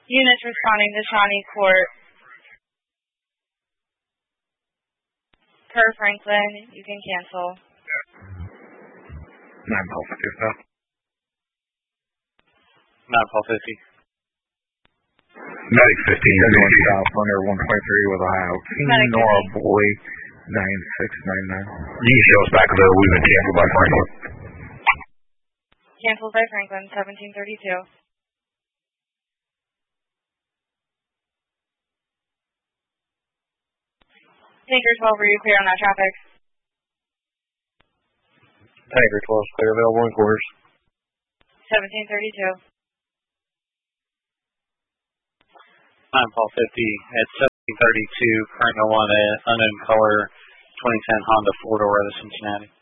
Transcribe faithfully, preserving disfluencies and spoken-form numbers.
Units responding to Shawnee Court. Per Franklin, you can cancel. nine Paul fifty, so. nine Paul fifty. Medic fifteen, going south under one twenty-three with Ohio. Nora Boy, nine six nine nine. You can show us back there. We've been canceled by Franklin. Canceled by Franklin, seventeen thirty-two. Tanker twelve, are you clear on that traffic? Tanker twelve, clear, available in quarters. seventeen thirty-two. nine Paul fifty at seventeen thirty-two, current no one, unknown color, twenty ten Honda four-door out of Cincinnati.